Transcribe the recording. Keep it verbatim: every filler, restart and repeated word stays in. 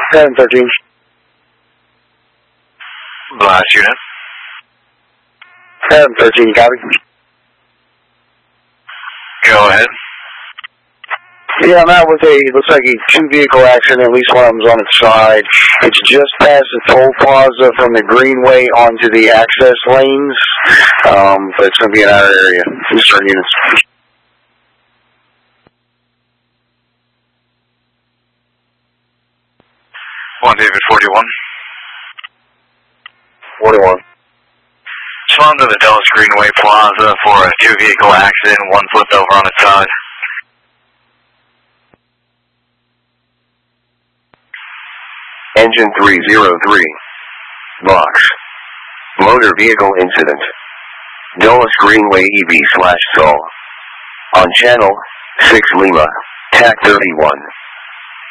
ten thirteen. Blast unit. ten thirteen, copy. Go ahead. Yeah, I'm out with a, looks like a two-vehicle accident, at least one of them's on its side. It's just past the toll plaza from the Greenway onto the access lanes, um, but it's going to be in our area, Eastern units. one David forty-one. forty-one. Respond to the Dulles Greenway Plaza for a two-vehicle accident, one flipped over on its side. Engine three zero three. Box. Motor vehicle incident. Dulles Greenway E V slash Sol. On channel six Lima, T A C thirty-one.